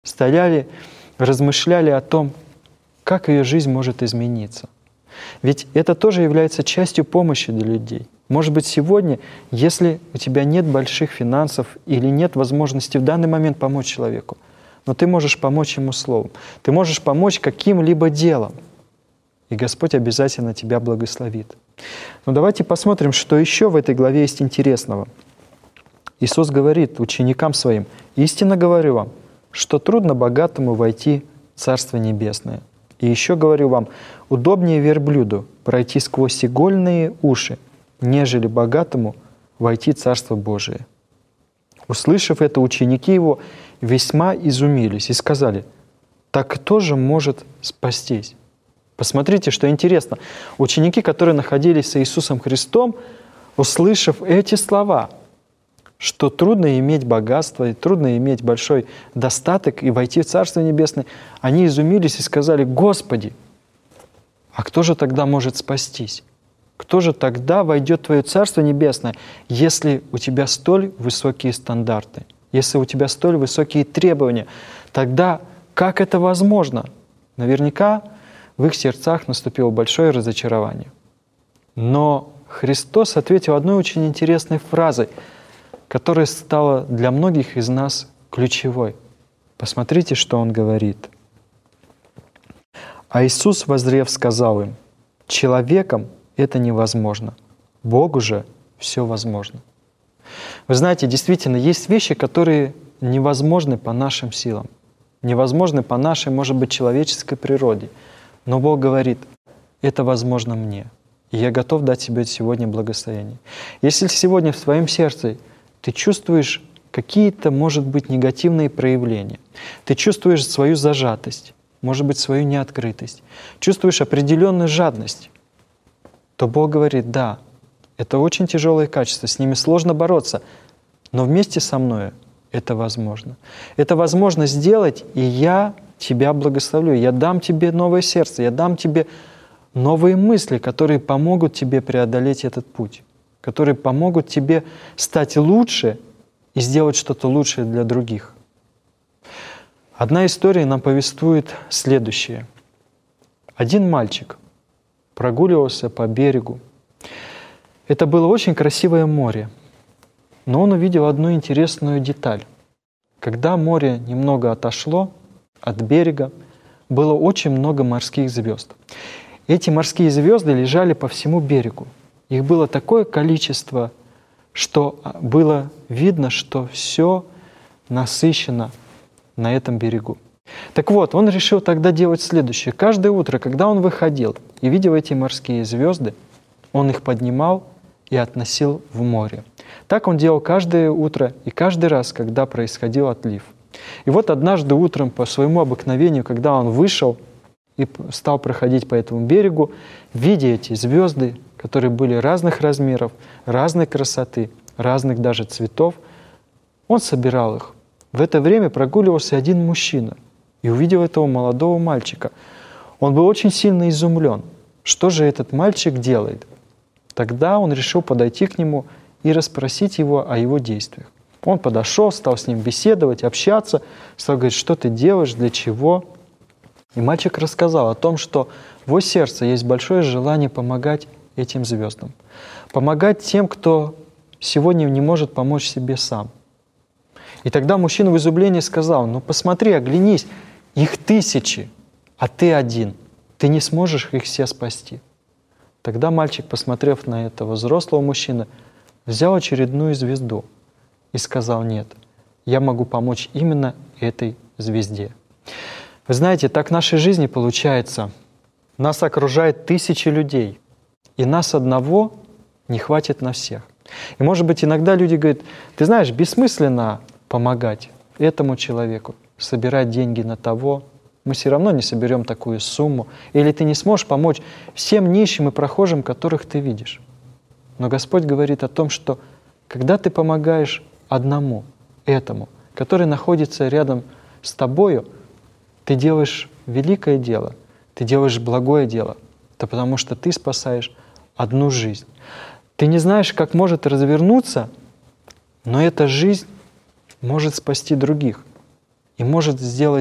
стояли, размышляли о том, как ее жизнь может измениться. Ведь это тоже является частью помощи для людей. Может быть, сегодня, если у тебя нет больших финансов или нет возможности в данный момент помочь человеку, но ты можешь помочь ему словом, ты можешь помочь каким-либо делом, и Господь обязательно тебя благословит. Но давайте посмотрим, что еще в этой главе есть интересного. Иисус говорит ученикам Своим: «Истинно говорю вам, что трудно богатому войти в Царство Небесное. И еще говорю вам, удобнее верблюду пройти сквозь игольные уши, нежели богатому войти в Царство Божие». Услышав это, ученики Его весьма изумились и сказали: «Так кто же может спастись?» Посмотрите, что интересно. Ученики, которые находились с Иисусом Христом, услышав эти слова, что трудно иметь богатство и трудно иметь большой достаток и войти в Царство Небесное, они изумились и сказали: «Господи, а кто же тогда может спастись? Кто же тогда войдет в Твое Царство Небесное, если у тебя столь высокие стандарты, если у тебя столь высокие требования? Тогда как это возможно?» Наверняка в их сердцах наступило большое разочарование. Но Христос ответил одной очень интересной фразой, которая стала для многих из нас ключевой. Посмотрите, что Он говорит. «А Иисус, воззрев, сказал им: человеком это невозможно, Богу же все возможно». Вы знаете, действительно, есть вещи, которые невозможны по нашим силам, невозможны по нашей, может быть, человеческой природе. Но Бог говорит: это возможно мне, и я готов дать тебе сегодня благословение. Если сегодня в своем сердце ты чувствуешь какие-то, может быть, негативные проявления, ты чувствуешь свою зажатость, может быть, свою неоткрытость, чувствуешь определенную жадность, то Бог говорит: да, это очень тяжелые качества, с ними сложно бороться, но вместе со мной это возможно. Это возможно сделать, и я тебя благословлю, я дам тебе новое сердце, я дам тебе новые мысли, которые помогут тебе преодолеть этот путь, которые помогут тебе стать лучше и сделать что-то лучшее для других. Одна история нам повествует следующее. Один мальчик прогуливался по берегу. Это было очень красивое море, но он увидел одну интересную деталь. Когда море немного отошло от берега, было очень много морских звезд. Эти морские звезды лежали по всему берегу. Их было такое количество, что было видно, что все насыщено на этом берегу. Так вот, он решил тогда делать следующее. Каждое утро, когда он выходил и видел эти морские звезды, он их поднимал и относил в море. Так он делал каждое утро и каждый раз, когда происходил отлив. И вот однажды утром по своему обыкновению, когда он вышел и стал проходить по этому берегу, видя эти звезды, которые были разных размеров, разной красоты, разных даже цветов, он собирал их. В это время прогуливался один мужчина и увидел этого молодого мальчика. Он был очень сильно изумлен. Что же этот мальчик делает? Тогда он решил подойти к нему и расспросить его о его действиях. Он подошел, стал с ним беседовать, общаться, стал говорить: что ты делаешь, для чего. И мальчик рассказал о том, что в его сердце есть большое желание помогать этим звездам, помогать тем, кто сегодня не может помочь себе сам. И тогда мужчина в изумлении сказал: ну посмотри, оглянись, их тысячи, а ты один, ты не сможешь их все спасти. Тогда мальчик, посмотрев на этого взрослого мужчину, взял очередную звезду и сказал: нет, я могу помочь именно этой звезде. Вы знаете, так в нашей жизни получается. Нас окружает тысячи людей, и нас одного не хватит на всех. И может быть иногда люди говорят: ты знаешь, бессмысленно помогать этому человеку, собирать деньги на того, мы все равно не соберем такую сумму, или ты не сможешь помочь всем нищим и прохожим, которых ты видишь. Но Господь говорит о том, что когда ты помогаешь одному, этому, который находится рядом с тобою, ты делаешь великое дело, ты делаешь благое дело, это потому что ты спасаешь одну жизнь. Ты не знаешь, как может развернуться, но эта жизнь может спасти других. и может сделать